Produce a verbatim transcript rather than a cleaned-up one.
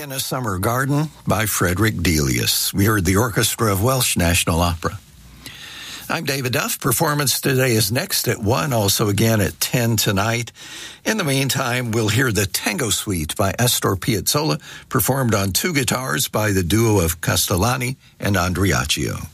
In a Summer Garden by Frederick Delius. We heard the orchestra of Welsh National Opera. I'm David Duff. Performance today is next at one, also again at ten tonight. In the meantime, we'll hear the Tango Suite by Astor Piazzolla, performed on two guitars by the duo of Castellani and Andriaccio.